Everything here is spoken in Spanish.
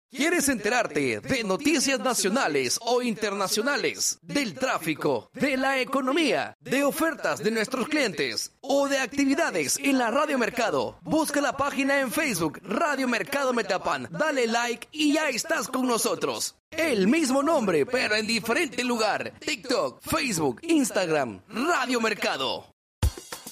¿Quieres enterarte de noticias nacionales o internacionales, del tráfico, de la economía, de ofertas de nuestros clientes o de actividades en la Radio Mercado? Busca la página en Facebook Radio Mercado Metapan, dale like y ya estás con nosotros. El mismo nombre, pero en diferente lugar. TikTok, Facebook, Instagram, Radio Mercado.